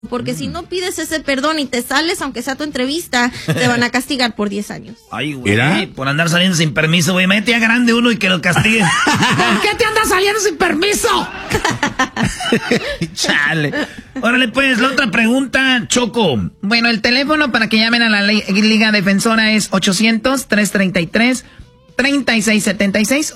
Porque si no pides ese perdón y te sales, aunque sea tu entrevista, te van a castigar por 10 años. Ay, güey, por andar saliendo sin permiso, güey. Mete a grande uno y que lo castiguen. ¿Por qué te andas saliendo sin permiso? Chale. Órale, pues, la otra pregunta, Choco. Bueno, el teléfono para que llamen a la Liga Defensora es 800-333-3676.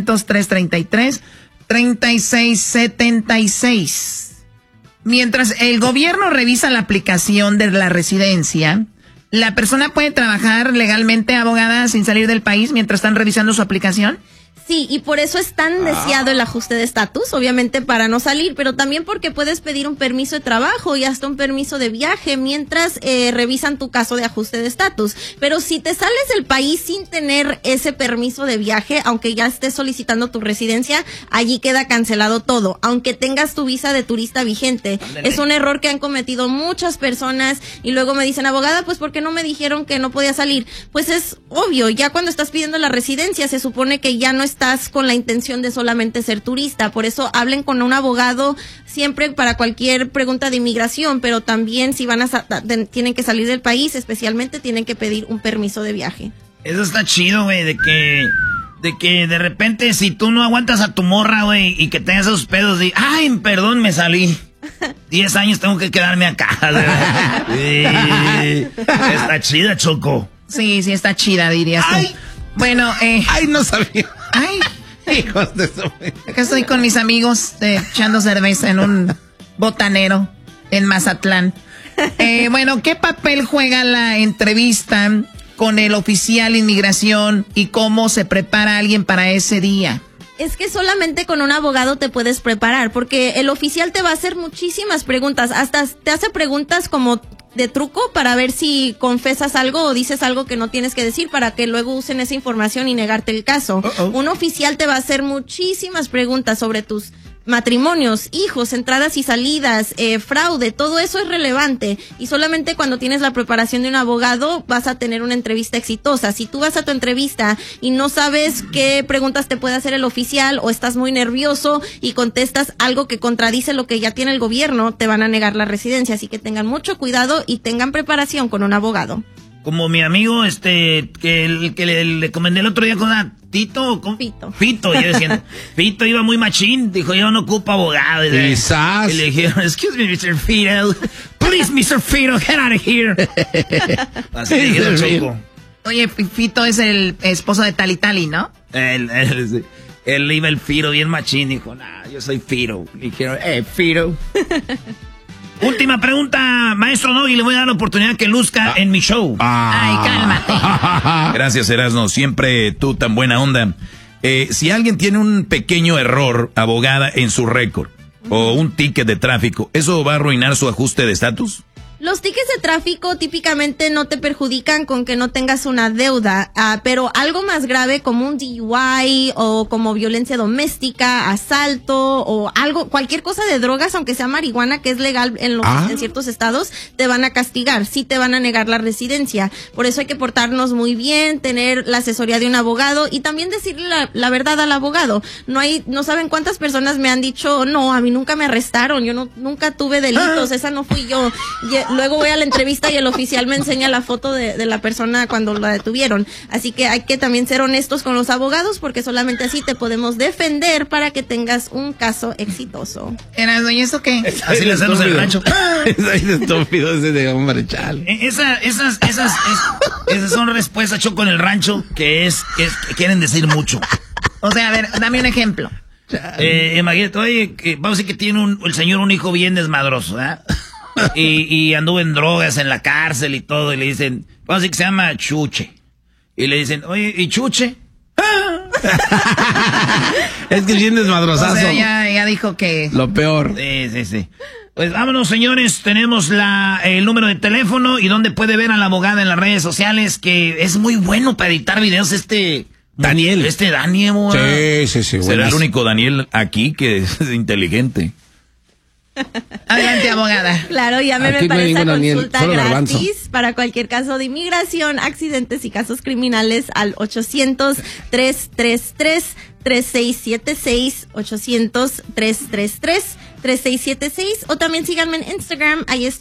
800-333-3676. Mientras el gobierno revisa la aplicación de la residencia, ¿la persona puede trabajar legalmente, abogada, sin salir del país mientras están revisando su aplicación? Sí, y por eso es tan deseado el ajuste de estatus, obviamente para no salir, pero también porque puedes pedir un permiso de trabajo y hasta un permiso de viaje mientras revisan tu caso de ajuste de estatus. Pero si te sales del país sin tener ese permiso de viaje, aunque ya estés solicitando tu residencia, allí queda cancelado todo, aunque tengas tu visa de turista vigente. Ándale. Es un error que han cometido muchas personas y luego me dicen, abogada, pues ¿por qué no me dijeron que no podía salir? Pues es obvio, ya cuando estás pidiendo la residencia se supone que ya no estás con la intención de solamente ser turista, por eso hablen con un abogado siempre para cualquier pregunta de inmigración, pero también si van tienen que salir del país, especialmente tienen que pedir un permiso de viaje. Eso está chido, güey, de que de repente si tú no aguantas a tu morra, güey, y que tengas esos pedos de, ay, perdón, me salí. 10 años tengo que quedarme acá. Está chida, Choco. Sí, sí está chida, dirías tú. Ay. Bueno, ay, no sabía. Ay, hijos de eso. Acá estoy con mis amigos echando cerveza en un botanero en Mazatlán. Bueno, ¿qué papel juega la entrevista con el oficial de inmigración y cómo se prepara alguien para ese día? Es que solamente con un abogado te puedes preparar, porque el oficial te va a hacer muchísimas preguntas, hasta te hace preguntas como de truco para ver si confesas algo o dices algo que no tienes que decir para que luego usen esa información y negarte el caso. Un oficial te va a hacer muchísimas preguntas sobre tus matrimonios, hijos, entradas y salidas, fraude, todo eso es relevante y solamente cuando tienes la preparación de un abogado vas a tener una entrevista exitosa. Si tú vas a tu entrevista y no sabes qué preguntas te puede hacer el oficial o estás muy nervioso y contestas algo que contradice lo que ya tiene el gobierno, te van a negar la residencia, así que tengan mucho cuidado y tengan preparación con un abogado. Como mi amigo, que le comenté el otro día con una Tito, ¿cómo? Fito, yo diciendo, Fito iba muy machín, dijo, yo no ocupo abogado. Quizás. Y le dijeron, excuse me, Mr. Fito, please, Mr. Fito, get out of here. Así dijeron, Choco. Oye, Fito es el esposo de Tali, ¿no? Él iba el Fito bien machín, dijo, nah, yo soy Fito. Y dijeron, Fito. Última pregunta, maestro Doggy, le voy a dar la oportunidad que luzca en mi show. Ay, cálmate. Gracias, Erasno, siempre tú tan buena onda. Si alguien tiene un pequeño error, abogada, en su récord, o un ticket de tráfico, ¿eso va a arruinar su ajuste de estatus? Los tickets de tráfico típicamente no te perjudican con que no tengas una deuda, pero algo más grave como un DUI o como violencia doméstica, asalto o algo, cualquier cosa de drogas, aunque sea marihuana, que es legal en ciertos estados, te van a castigar, sí te van a negar la residencia. Por eso hay que portarnos muy bien, tener la asesoría de un abogado y también decirle la verdad al abogado. No saben cuántas personas me han dicho, no, a mí nunca me arrestaron, yo nunca tuve delitos, esa no fui yo. Luego voy a la entrevista y el oficial me enseña la foto de la persona cuando la detuvieron. Así que hay que también ser honestos con los abogados porque solamente así te podemos defender para que tengas un caso exitoso. ¿Y eso qué? Así le hacemos el rancho. Es estúpido ese de hombre, chale. Esas son respuestas, Choco, en el rancho que quieren decir mucho. O sea, a ver, dame un ejemplo. Imagínate, oye, vamos a decir que tiene el señor un hijo bien desmadroso, ¿eh? Y anduvo en drogas en la cárcel y todo, y le dicen, vamos a decir que se llama Chuche. Y le dicen, oye, ¿y Chuche? Es que bien desmadrosazo. O sea, ya dijo que... Lo peor. Sí. Pues vámonos, señores, tenemos el número de teléfono y donde puede ver a la abogada en las redes sociales, que es muy bueno para editar videos Daniel. Daniel. Sí. Será el único Daniel aquí que es inteligente. Adelante, abogada. Claro, llámeme para esa consulta gratis para cualquier caso de inmigración, accidentes y casos criminales al 800-333-3676, 3676 o también síganme en Instagram, ahí estoy